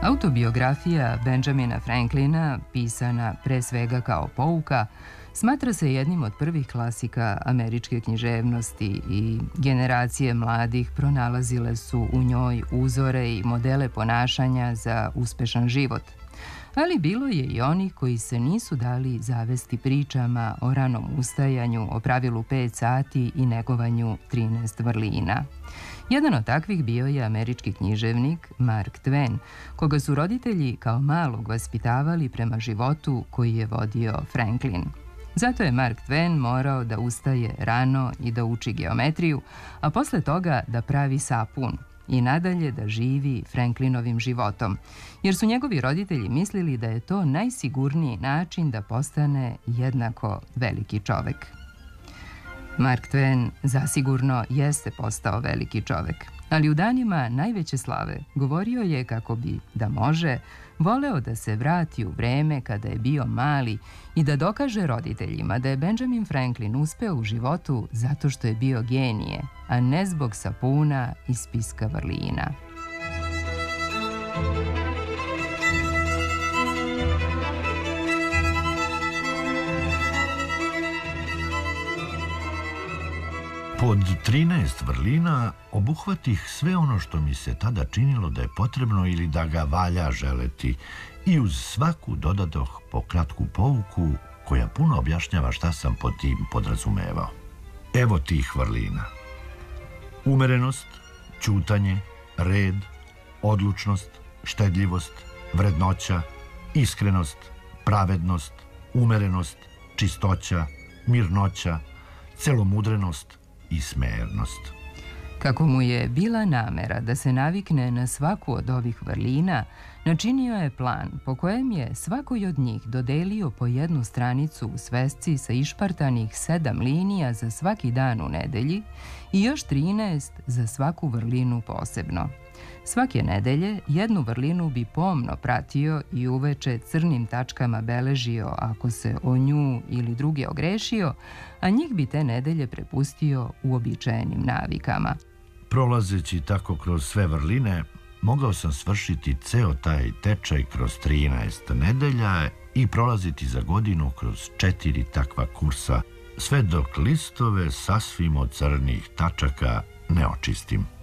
Autobiografija Benjamina Franklina, pisana pre svega kao pouka, smatra se jednim od prvih klasika američke književnosti i generacije mladih pronalazile su u njoj uzore i modele ponašanja za uspešan život. Ali bilo je i onih koji se nisu dali zavesti pričama o ranom ustajanju, o pravilu 5 sati i negovanju 13 vrlina. Jedan od takvih bio je američki književnik Mark Twain, koga su roditelji kao malog vaspitavali prema životu koji je vodio Franklin. Zato je Mark Twain morao da ustaje rano i da uči geometriju, a posle toga da pravi sapun i nadalje da živi Franklinovim životom, jer su njegovi roditelji mislili da je to najsigurniji način da postane jednako veliki čovek. Mark Twain zasigurno jeste postao veliki čovek, ali u danima najveće slave govorio je kako bi, da može, voleo da se vrati u vreme kada je bio mali i da dokaže roditeljima da je Benjamin Franklin uspeo u životu zato što je bio genije, a ne zbog sapuna i spiska vrlina. Pod 13 vrlina obuhvatih sve ono što mi se tada činilo da je potrebno ili da ga valja želeti i uz svaku dodadoh po kratku pouku koja puno objašnjava šta sam pod tim podrazumevao. Evo tih vrlina. Umerenost, ćutanje, red, odlučnost, štedljivost, vrednoća, iskrenost, pravednost, umerenost, čistoća, mirnoća, celomudrenost i smernost. Kako mu je bila namera da se navikne na svaku od ovih vrlina, načinio je plan po kojem je svakoj od njih dodelio po jednu stranicu u svesci sa išpartanih 7 linija za svaki dan u nedelji i još 13 za svaku vrlinu posebno. Svake nedelje jednu vrlinu bi pomno pratio i uveče crnim tačkama beležio ako se o nju ili druge ogrešio, a njih bi te nedelje prepustio uobičajenim navikama. Prolazeći tako kroz sve vrline, mogao sam svršiti ceo taj tečaj kroz 13 nedelja i prolaziti za godinu kroz 4 takva kursa, sve dok listove sasvim od crnih tačaka ne očistim.